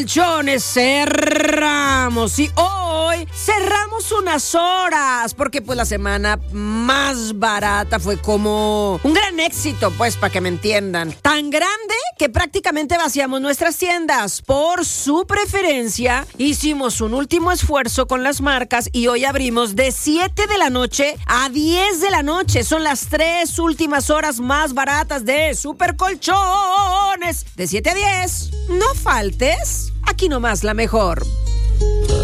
Colchones cerramos y hoy cerramos unas horas porque pues la semana más barata fue como un gran éxito, pues para que me entiendan, tan grande que prácticamente vaciamos nuestras tiendas. Por su preferencia hicimos un último esfuerzo con las marcas y hoy abrimos de 7 de la noche a 10 de la noche. Son las 3 últimas horas más baratas de Super Colchones, de 7 a 10. No faltes. Aquí nomás la mejor.